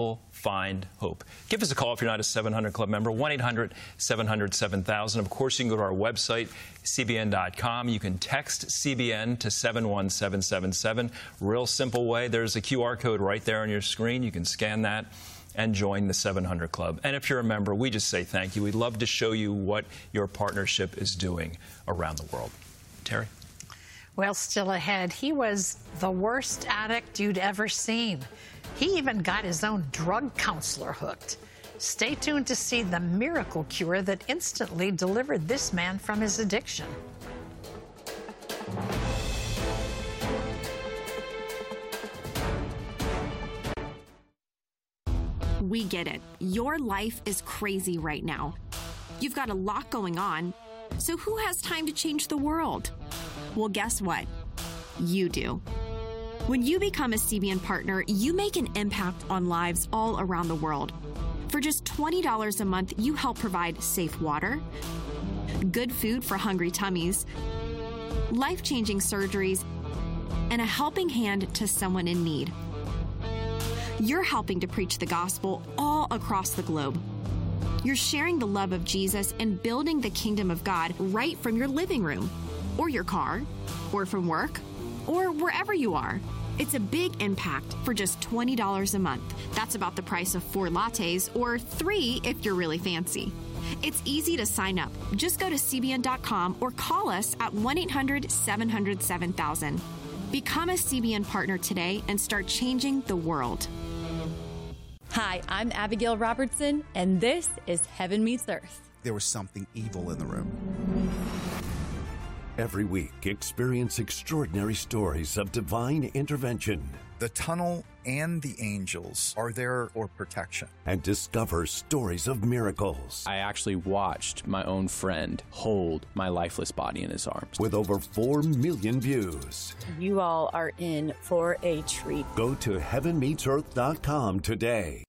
find hope. Give us a call if you're not a 700 Club member, 1-800-700-7000. Of course, you can go to our website, cbn.com. You can text CBN to 71777. Real simple way. There's a QR code right there on your screen. You can scan that and join the 700 Club. And if you're a member, we just say thank you. We'd love to show you what your partnership is doing around the world. Terry? Well, still ahead, he was the worst addict you'd ever seen. He even got his own drug counselor hooked. Stay tuned to see the miracle cure that instantly delivered this man from his addiction. We get it. Your life is crazy right now. You've got a lot going on. So who has time to change the world? Well, guess what? You do. When you become a CBN partner, you make an impact on lives all around the world. For just $20 a month, you help provide safe water, good food for hungry tummies, life-changing surgeries, and a helping hand to someone in need. You're helping to preach the gospel all across the globe. You're sharing the love of Jesus and building the kingdom of God right from your living room, or your car, or from work, or wherever you are. It's a big impact for just $20 a month. That's about the price of 4 lattes, or 3 if you're really fancy. It's easy to sign up. Just go to CBN.com or call us at 1-800-700-7000. Become a CBN partner today and start changing the world. Hi, I'm Abigail Robertson, and this is Heaven Meets Earth. There was something evil in the room. Every week, experience extraordinary stories of divine intervention. The tunnel and the angels are there for protection. And discover stories of miracles. I actually watched my own friend hold my lifeless body in his arms. With over 4 million views. You all are in for a treat. Go to heavenmeetsearth.com today.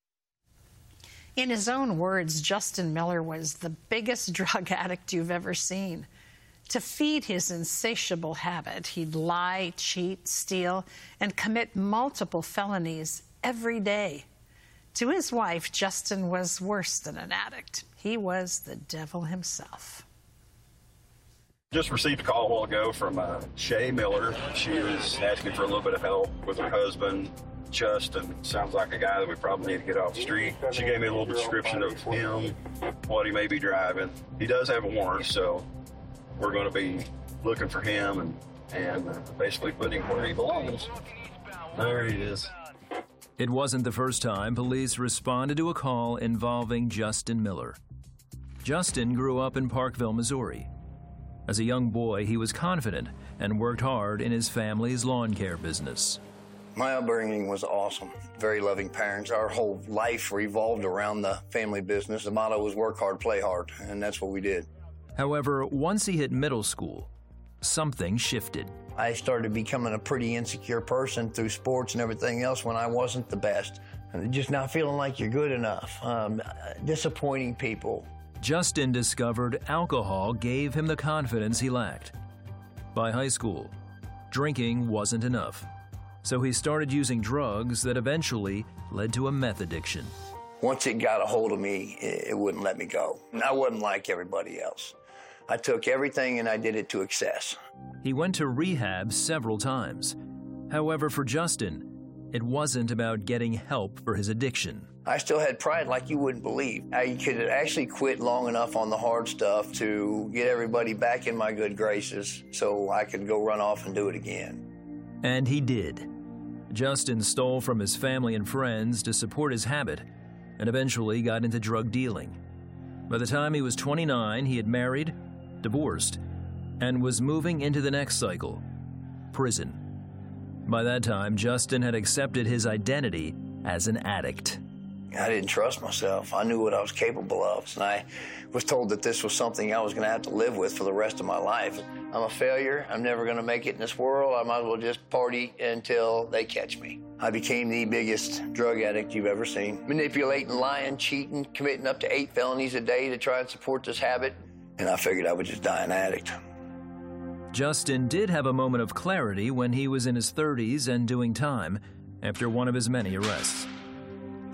In his own words, Justin Miller was the biggest drug addict you've ever seen. To feed his insatiable habit, he'd lie, cheat, steal, and commit multiple felonies every day. To his wife, Justin was worse than an addict. He was the devil himself. Just received a call a while ago from Shay Miller. She was asking for a little bit of help with her husband, Justin. Sounds like a guy that we probably need to get off the street. She gave me a little description of him, what he may be driving. He does have a warrant, so we're going to be looking for him and basically putting him where he belongs. There he is. It wasn't the first time police responded to a call involving Justin Miller. Justin grew up in Parkville, Missouri. As a young boy, he was confident and worked hard in his family's lawn care business. My upbringing was awesome. Very loving parents. Our whole life revolved around the family business. The motto was work hard, play hard, and that's what we did. However, once he hit middle school, something shifted. I started becoming a pretty insecure person through sports and everything else when I wasn't the best. And just not feeling like you're good enough, disappointing people. Justin discovered alcohol gave him the confidence he lacked. By high school, drinking wasn't enough, so he started using drugs that eventually led to a meth addiction. Once it got a hold of me, it wouldn't let me go. And I wasn't like everybody else. I took everything and I did it to excess. He went to rehab several times. However, for Justin, it wasn't about getting help for his addiction. I still had pride like you wouldn't believe. I could actually quit long enough on the hard stuff to get everybody back in my good graces so I could go run off and do it again. And he did. Justin stole from his family and friends to support his habit and eventually got into drug dealing. By the time he was 29, he had married, divorced, and was moving into the next cycle, prison. By that time, Justin had accepted his identity as an addict. I didn't trust myself. I knew what I was capable of, and I was told that this was something I was going to have to live with for the rest of my life. I'm a failure. I'm never going to make it in this world. I might as well just party until they catch me. I became the biggest drug addict you've ever seen. Manipulating, lying, cheating, committing up to 8 felonies a day to try and support this habit. And I figured I would just die an addict. Justin did have a moment of clarity when he was in his 30s and doing time after one of his many arrests.